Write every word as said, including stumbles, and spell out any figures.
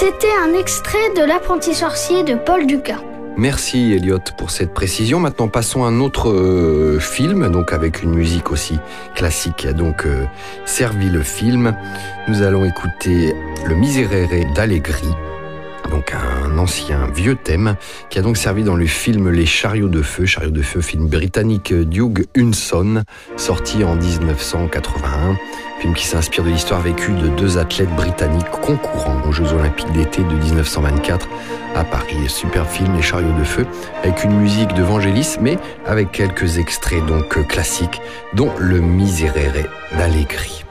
C'était un extrait de L'apprenti sorcier de Paul Dukas. Merci Elliot pour cette précision. Maintenant passons à un autre euh, film, donc avec une musique aussi classique qui a donc euh, servi le film. Nous allons écouter Le Miserere d'Allegri, donc un ancien vieux thème qui a donc servi dans le film Les Chariots de Feu, Chariots de Feu, film britannique d'Hugh Hudson, sorti en dix-neuf cent quatre-vingt-un. Film qui s'inspire de l'histoire vécue de deux athlètes britanniques concourant aux Jeux Olympiques d'été de dix-neuf cent vingt-quatre à Paris. Super film, Les Chariots de Feu, avec une musique de Vangelis, mais avec quelques extraits donc classiques, dont Le Miserere d'Allegri.